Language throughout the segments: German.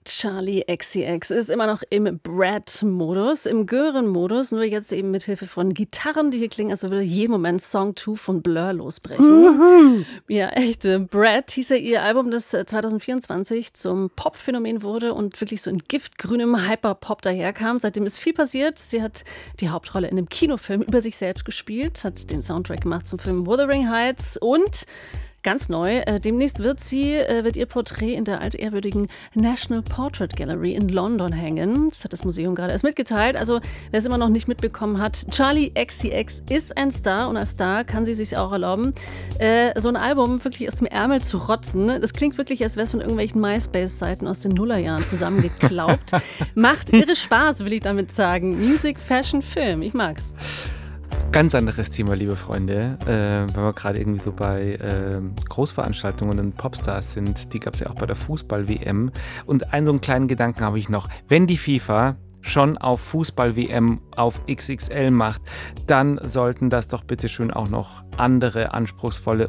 Charli XCX ist immer noch im Brad-Modus, im Gören-Modus, nur jetzt eben mit Hilfe von Gitarren, die hier klingen, als würde jeden Moment Song 2 von Blur losbrechen. Ja, echt. Brad hieß ja ihr Album, das 2024 zum Pop-Phänomen wurde und wirklich so in giftgrünem Hyperpop daherkam. Seitdem ist viel passiert. Sie hat die Hauptrolle in einem Kinofilm über sich selbst gespielt, hat den Soundtrack gemacht zum Film Wuthering Heights und ganz neu, demnächst wird ihr Porträt in der altehrwürdigen National Portrait Gallery in London hängen. Das hat das Museum gerade erst mitgeteilt. Also, wer es immer noch nicht mitbekommen hat, Charli XCX ist ein Star und als Star kann sie sich auch erlauben, so ein Album wirklich aus dem Ärmel zu rotzen. Das klingt wirklich, als wäre es von irgendwelchen MySpace-Seiten aus den Nullerjahren zusammengeklaubt. Macht irre Spaß, will ich damit sagen. Music, Fashion, Film. Ich mag's. Ganz anderes Thema, liebe Freunde, wenn wir gerade irgendwie so bei Großveranstaltungen und Popstars sind, die gab es ja auch bei der Fußball-WM und einen so einen kleinen Gedanken habe ich noch, wenn die FIFA schon auf Fußball-WM auf XXL macht, dann sollten das doch bitte schön auch noch andere anspruchsvolle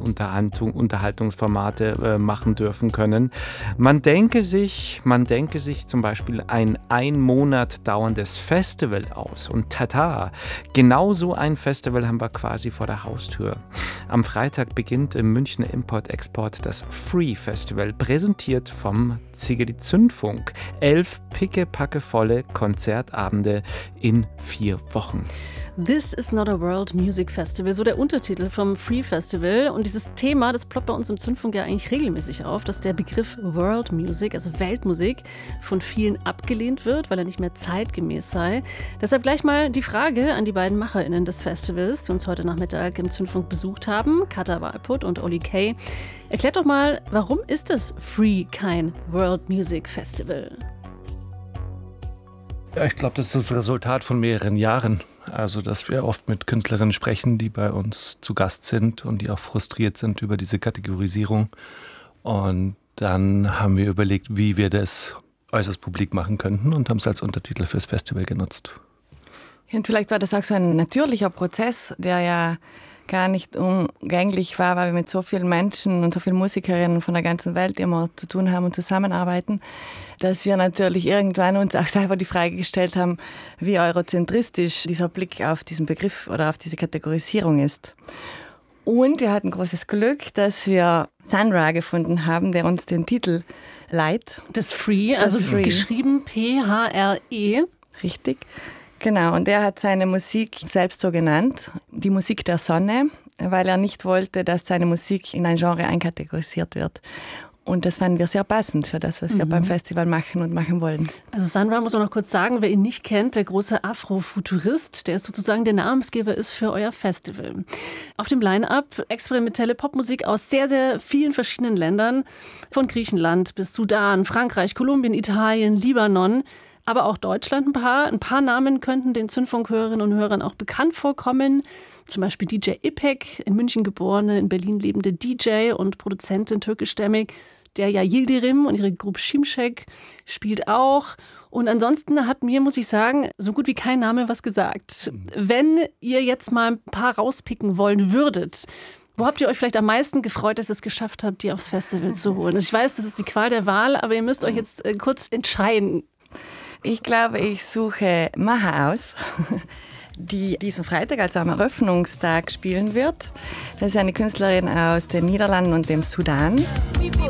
Unterhaltungsformate machen dürfen können. Man denke sich zum Beispiel ein Monat dauerndes Festival aus und tata, genau so ein Festival haben wir quasi vor der Haustür. Am Freitag beginnt im Münchner Import-Export das Free Festival, präsentiert vom Ziggeli Zündfunk. 11 pickepackevolle Konzertabende in 4 Wochen. This is not a World Music Festival, so der Untertitel vom Free Festival. Und dieses Thema, das ploppt bei uns im Zündfunk ja eigentlich regelmäßig auf, dass der Begriff World Music, also Weltmusik, von vielen abgelehnt wird, weil er nicht mehr zeitgemäß sei. Deshalb gleich mal die Frage an die beiden MacherInnen des Festivals, die uns heute Nachmittag im Zündfunk besucht haben, Katha Walput und Olli Kay. Erklärt doch mal, warum ist das Free kein World Music Festival? Ja, ich glaube, das ist das Resultat von mehreren Jahren. Also, dass wir oft mit Künstlerinnen sprechen, die bei uns zu Gast sind und die auch frustriert sind über diese Kategorisierung. Und dann haben wir überlegt, wie wir das äußerst publik machen könnten und haben es als Untertitel fürs Festival genutzt. Und vielleicht war das auch so ein natürlicher Prozess, der ja gar nicht umgänglich war, weil wir mit so vielen Menschen und so vielen Musikerinnen von der ganzen Welt immer zu tun haben und zusammenarbeiten, dass wir natürlich irgendwann uns auch selber die Frage gestellt haben, wie eurozentristisch dieser Blick auf diesen Begriff oder auf diese Kategorisierung ist. Und wir hatten großes Glück, dass wir Sun Ra gefunden haben, der uns den Titel leiht. Das Free, also Free. Geschrieben P-H-R-E. Richtig. Genau, und er hat seine Musik selbst so genannt, die Musik der Sonne, weil er nicht wollte, dass seine Musik in ein Genre einkategorisiert wird. Und das fanden wir sehr passend für das, was wir beim Festival machen und machen wollen. Also Sun Ra muss man noch kurz sagen, wer ihn nicht kennt, der große Afrofuturist, der sozusagen der Namensgeber ist für euer Festival. Auf dem Line-Up experimentelle Popmusik aus sehr, sehr vielen verschiedenen Ländern, von Griechenland bis Sudan, Frankreich, Kolumbien, Italien, Libanon. Aber auch Deutschland ein paar Namen könnten den Zündfunkhörerinnen und Hörern auch bekannt vorkommen. Zum Beispiel DJ Ipek, in München geborene, in Berlin lebende DJ und Produzentin türkischstämmig. Der ja Yildirim und ihre Gruppe Şimşek spielt auch. Und ansonsten hat mir, muss ich sagen, so gut wie kein Name was gesagt. Wenn ihr jetzt mal ein paar rauspicken wollen würdet, wo habt ihr euch vielleicht am meisten gefreut, dass ihr es geschafft habt, die aufs Festival zu holen? Also ich weiß, das ist die Qual der Wahl, aber ihr müsst euch jetzt kurz entscheiden. Ich glaube, ich suche Maha aus, die diesen Freitag, also am Eröffnungstag, spielen wird. Das ist eine Künstlerin aus den Niederlanden und dem Sudan.